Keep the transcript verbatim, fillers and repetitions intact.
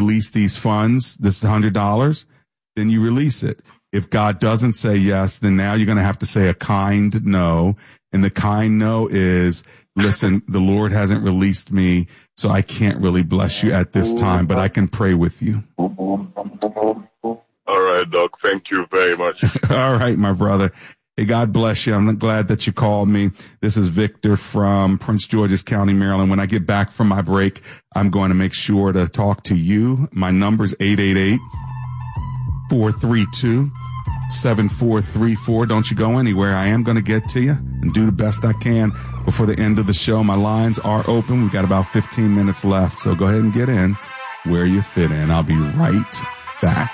release these funds, this one hundred dollars, then you release it. If God doesn't say yes, then now you're going to have to say a kind no. And the kind no is, listen, the Lord hasn't released me, so I can't really bless you at this time, but I can pray with you. All right, Doc. Thank you very much. All right, my brother. Hey, God bless you. I'm glad that you called me. This is Victor from Prince George's County, Maryland. When I get back from my break, I'm going to make sure to talk to you. My number's eight eight eight, four three two, seven four three four. Don't you go anywhere. I am going to get to you and do the best I can before the end of the show. My lines are open. We've got about fifteen minutes left, so go ahead and get in where you fit in. I'll be right back.